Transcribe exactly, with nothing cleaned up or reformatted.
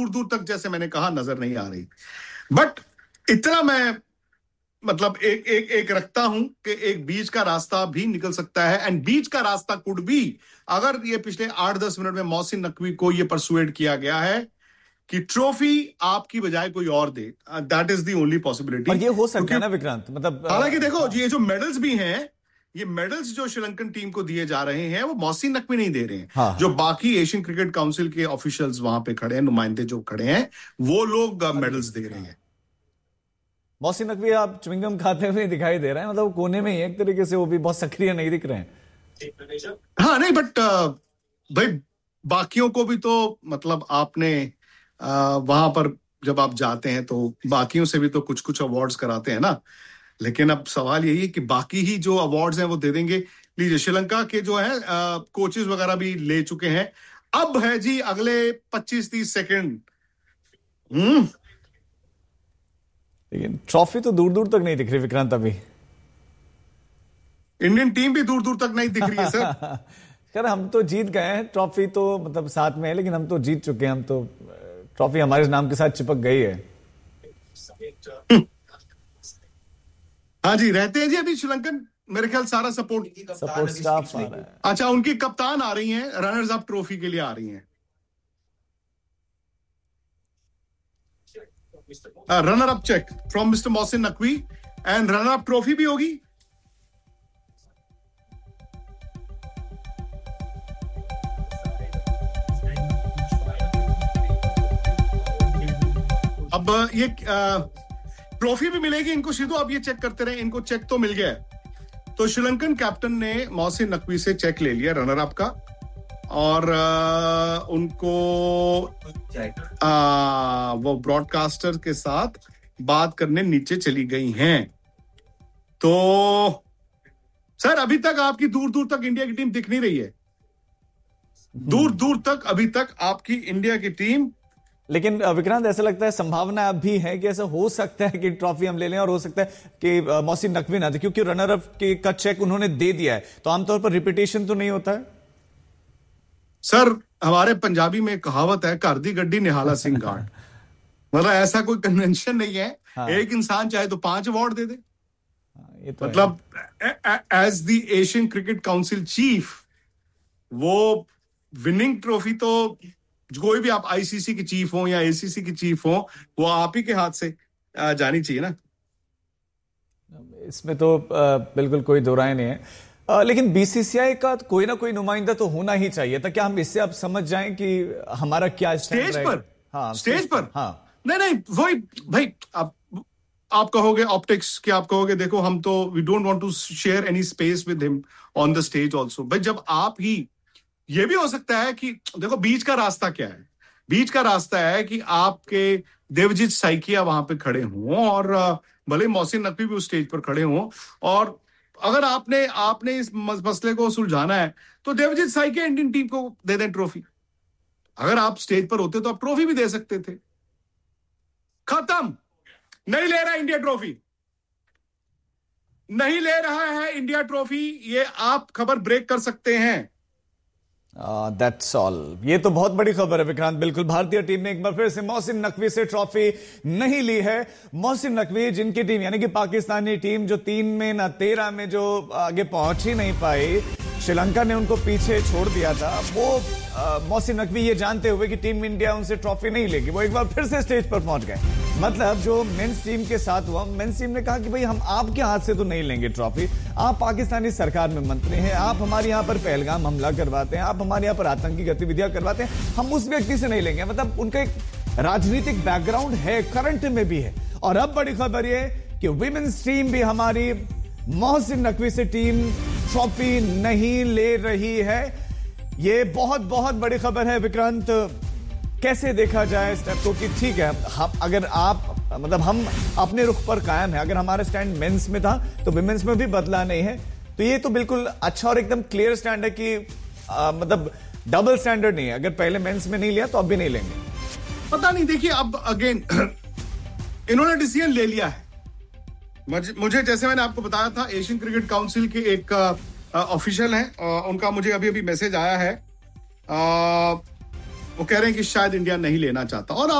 दूर दूर तक जैसे मैंने कहा नजर नहीं आ रही। बट इतना मैं मतलब एक एक एक रखता हूं कि एक बीच का रास्ता भी निकल सकता है, एंड बीच का रास्ता कुड भी, अगर ये पिछले आठ दस मिनट में मोहसिन नकवी को ये परसुएड किया गया है कि ट्रॉफी आपकी बजाय कोई और दे, that is the only possibility. और ये हो सकता है ना विक्रांत, मतलब हालांकि देखो ये जो मेडल्स भी हैं, ये मेडल्स जो श्रीलंकन टीम को दिए जा रहे हैं वो मोहसिन नकवी नहीं दे रहे हैं। हाँ, जो बाकी एशियन क्रिकेट काउंसिल के ऑफिशियल्स वहां पे खड़े हैं, नुमाइंदे जो खड़े हैं, वो लोग मेडल्स दे रहे हैं। मोहसिन नकवी आप च्युइंगम खाते हुए दिखाई दे रहे हैं, मतलब कोने में ही एक तरीके से वो भी बहुत सक्रिय नहीं दिख रहे हैं। हाँ नहीं, बट भाई बाकियों को भी तो मतलब आपने वहां पर जब आप जाते हैं तो बाकियों से भी तो कुछ कुछ अवार्ड्स कराते हैं ना। लेकिन अब सवाल यही है कि बाकी ही जो अवार्ड्स हैं वो दे देंगे। लीजिए श्रीलंका के जो है कोचेस वगैरह भी ले चुके हैं, अब है जी अगले पच्चीस तीस सेकंड। हम्म लेकिन ट्रॉफी तो दूर दूर तक नहीं दिख रही विक्रांत। अभी इंडियन टीम भी दूर दूर तक नहीं दिख रही है सर। खैर हम तो जीत गए हैं, ट्रॉफी तो मतलब साथ में है, लेकिन हम तो जीत चुके हैं। हम तो ट्रॉफी हमारे नाम के साथ चिपक गई है। हाँ जी, रहते हैं जी अभी श्रीलंकन, मेरे ख्याल सारा सपोर्ट सपोर्ट स्टाफ आ रहा है। अच्छा, उनकी कप्तान आ रही हैं, रनर्स अप ट्रॉफी के लिए आ रही हैं। Runner up check from mister Mohsin Naqvi, and runner up trophy भी होगी। अब ये ट्रॉफी भी मिलेगी इनको। शिदो अब ये चेक करते रहे, इनको चेक तो मिल गया है। तो श्रीलंकन कैप्टन ने मोहसिन नकवी से चेक ले लिया रनर अप का, और आ, उनको आ, वो ब्रॉडकास्टर के साथ बात करने नीचे चली गई हैं। तो सर अभी तक आपकी दूर दूर तक इंडिया की टीम दिख नहीं रही है, दूर दूर तक अभी तक आपकी इंडिया की टीम। लेकिन विक्रांत ऐसा लगता है संभावना अब भी है कि ऐसा हो सकता है कि ट्रॉफी हम ले लें, और हो सकता है कि मोहसिन नकवी ना दे, क्योंकि रनर अप का चेक उन्होंने दे दिया है। तो आमतौर पर रिपीटेशन तो नहीं होता है सर। हमारे पंजाबी में कहावत है, घर दी गड्डी निहाला सिंह गार्ड। मतलब ऐसा कोई कन्वेंशन नहीं है। हाँ। एक इंसान चाहे तो पांच अवार्ड दे दे। हाँ, ये तो मतलब as the Asian cricket council chief, वो विनिंग ट्रॉफी तो कोई भी, आप आईसीसी की चीफ हो या एसीसी की चीफ हो, वो आप ही के हाथ से जानी चाहिए ना। इसमें तो बिल्कुल कोई दो राय नहीं है। आ, लेकिन बीसीसीआई का कोई ना कोई नुमाइंदा तो होना ही चाहिए था। क्या हम इससे अब समझ जाएं कि हमारा क्या स्टेज पर? हाँ स्टेज पर हाँ नहीं नहीं वही भाई, आप आप कहोगे ऑप्टिक्स कि आप कहोगे देखो हम तो we don't want to share any space with him on the stage also. भाई जब आप ही, ये भी हो सकता है कि देखो बीच का रास्ता क्या है। बीच का रास्ता है कि आपके देवजीत साइकिया वहां पे खड़े हों, और भले मोहसिन नकवी भी उस स्टेज पर खड़े हों, और अगर आपने आपने इस मसले को सुलझाना है तो देवजीत साइकिया इंडियन टीम को दे दें ट्रॉफी। अगर आप स्टेज पर होते तो आप ट्रॉफी भी दे सकते थे। खत्म, नहीं ले रहा इंडिया ट्रॉफी, नहीं ले रहा है इंडिया ट्रॉफी। ये आप खबर ब्रेक कर सकते हैं। That's all. ये तो बहुत बड़ी खबर है विक्रांत। बिल्कुल, भारतीय टीम ने एक बार फिर से मोहसिन नकवी से ट्रॉफी नहीं ली है। मोहसिन नकवी जिनकी टीम यानी कि पाकिस्तानी टीम जो तीन में ना तेरह में जो आगे पहुंच ही नहीं पाई, श्रीलंका ने उनको पीछे छोड़ दिया था, वो मोहसिन नकवी ये जानते हुए कि टीम इंडिया उनसे ट्रॉफी नहीं लेगी, वो एक बार फिर से स्टेज पर पहुंच गए। मतलब जो मेंस टीम के साथ हुआ, मेंस टीम ने कहा कि भाई हम आपके हाथ से तो नहीं लेंगे ट्रॉफी। आप पाकिस्तानी सरकार में मंत्री हैं, आप हमारे यहां पर पहलगाम हमला करवाते हैं, आप हमारे यहां पर आतंकी गतिविधियां करवाते हैं, हम उस व्यक्ति से नहीं लेंगे। मतलब उनका एक राजनीतिक बैकग्राउंड है, करंट में भी है। और अब बड़ी खबर यह कि विमेंस टीम भी हमारी मोहसिन नकवी से टीम ट्रॉफी नहीं ले रही है। ये बहुत बहुत बड़ी खबर है विक्रांत। कैसे देखा जाए स्टेप को कि ठीक है, हम अगर आप मतलब हम अपने रुख पर कायम है। अगर हमारा स्टैंड मेंस में था तो विमेंस में भी बदला नहीं है। तो ये तो बिल्कुल अच्छा और एकदम क्लियर स्टैंड है कि आ, मतलब डबल स्टैंडर्ड नहीं है। अगर पहले मेंस में नहीं लिया तो अब भी नहीं लेंगे। पता नहीं, देखिए अब अगेन इन्होंने डिसीजन ले लिया है। मुझे जैसे मैंने आपको बताया था, एशियन क्रिकेट काउंसिल के एक ऑफिशियल हैं, उनका मुझे अभी अभी मैसेज आया है। आ, वो कह रहे हैं कि शायद इंडिया नहीं लेना चाहता। और